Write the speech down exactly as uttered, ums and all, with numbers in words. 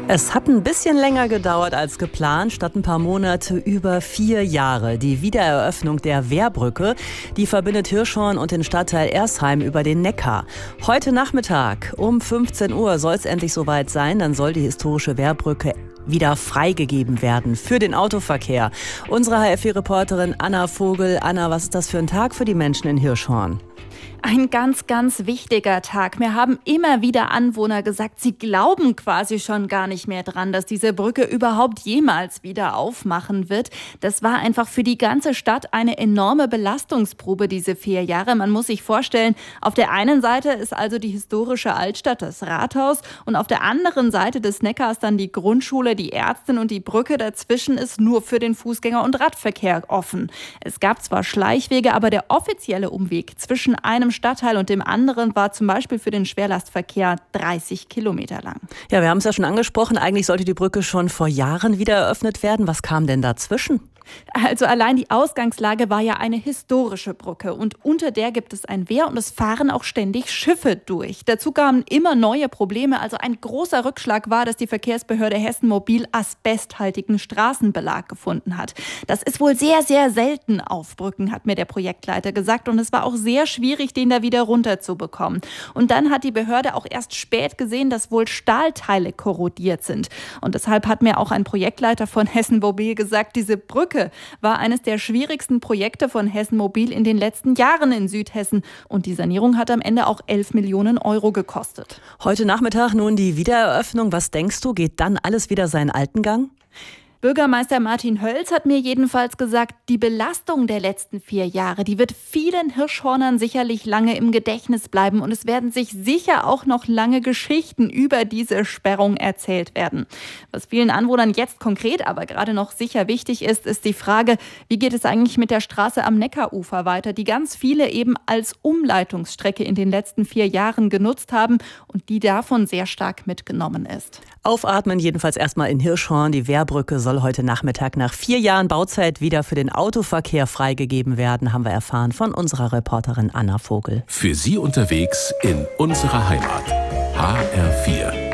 Es hat ein bisschen länger gedauert als geplant, statt ein paar Monate über vier Jahre. Die Wiedereröffnung der Wehrbrücke, die verbindet Hirschhorn und den Stadtteil Ersheim über den Neckar. Heute Nachmittag um fünfzehn Uhr soll es endlich soweit sein. Dann soll die historische Wehrbrücke wieder freigegeben werden für den Autoverkehr. Unsere H F vier-Reporterin Anna Vogel. Anna, was ist das für ein Tag für die Menschen in Hirschhorn? Ein ganz, ganz wichtiger Tag. Mir haben immer wieder Anwohner gesagt, sie glauben quasi schon gar nicht mehr dran, dass diese Brücke überhaupt jemals wieder aufmachen wird. Das war einfach für die ganze Stadt eine enorme Belastungsprobe, diese vier Jahre. Man muss sich vorstellen, auf der einen Seite ist also die historische Altstadt, das Rathaus, und auf der anderen Seite des Neckars dann die Grundschule, die Ärztin, und die Brücke dazwischen ist nur für den Fußgänger- und Radverkehr offen. Es gab zwar Schleichwege, aber der offizielle Umweg zwischen einem Stadtteil und dem anderen war zum Beispiel für den Schwerlastverkehr dreißig Kilometer lang. Ja, wir haben es ja schon angesprochen, eigentlich sollte die Brücke schon vor Jahren wieder eröffnet werden. Was kam denn dazwischen? Also allein die Ausgangslage war ja eine historische Brücke und unter der gibt es ein Wehr und es fahren auch ständig Schiffe durch. Dazu kamen immer neue Probleme. Also ein großer Rückschlag war, dass die Verkehrsbehörde Hessen Mobil asbesthaltigen Straßenbelag gefunden hat. Das ist wohl sehr, sehr selten auf Brücken, hat mir der Projektleiter gesagt, und es war auch sehr schwierig, den da wieder runterzubekommen. Und dann hat die Behörde auch erst spät gesehen, dass wohl Stahlteile korrodiert sind. Und deshalb hat mir auch ein Projektleiter von Hessen Mobil gesagt, diese Brücke war eines der schwierigsten Projekte von Hessen Mobil in den letzten Jahren in Südhessen. Und die Sanierung hat am Ende auch elf Millionen Euro gekostet. Heute Nachmittag nun die Wiedereröffnung. Was denkst du, geht dann alles wieder seinen alten Gang? Bürgermeister Martin Hölz hat mir jedenfalls gesagt, die Belastung der letzten vier Jahre, die wird vielen Hirschhornern sicherlich lange im Gedächtnis bleiben. Und es werden sich sicher auch noch lange Geschichten über diese Sperrung erzählt werden. Was vielen Anwohnern jetzt konkret aber gerade noch sicher wichtig ist, ist die Frage, wie geht es eigentlich mit der Straße am Neckarufer weiter, die ganz viele eben als Umleitungsstrecke in den letzten vier Jahren genutzt haben und die davon sehr stark mitgenommen ist. Aufatmen jedenfalls erstmal in Hirschhorn. Die Wehrbrücke soll heute Nachmittag nach vier Jahren Bauzeit wieder für den Autoverkehr freigegeben werden, haben wir erfahren von unserer Reporterin Anna Vogel. Für Sie unterwegs in unserer Heimat. H R vier.